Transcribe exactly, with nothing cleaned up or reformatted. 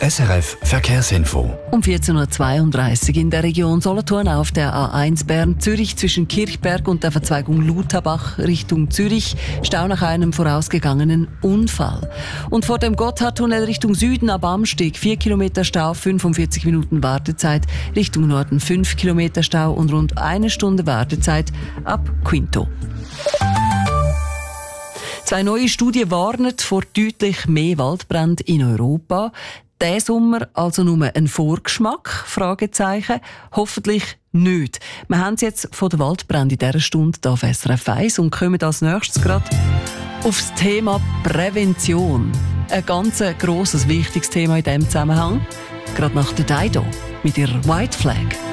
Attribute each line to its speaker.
Speaker 1: S R F Verkehrsinfo.
Speaker 2: Um vierzehn Uhr zweiunddreißig in der Region Solothurn auf der A eins Bern-Zürich zwischen Kirchberg und der Verzweigung Lutherbach Richtung Zürich. Stau nach einem vorausgegangenen Unfall. Und vor dem Gotthardtunnel Richtung Süden ab Amsteg vier Kilometer Stau, fünfundvierzig Minuten Wartezeit. Richtung Norden fünf Kilometer Stau und rund eine Stunde Wartezeit ab Quinto. Zwei neue Studien warnen vor deutlich mehr Waldbränden in Europa. Diesen Sommer also nur ein Vorgeschmack? Fragezeichen. Hoffentlich nicht. Wir haben es jetzt von den Waldbränden in dieser Stunde hier auf S R F eins und kommen als nächstes gerade aufs Thema Prävention. Ein ganz grosses, wichtiges Thema in diesem Zusammenhang. Gerade nach der Dido mit ihrer White Flag.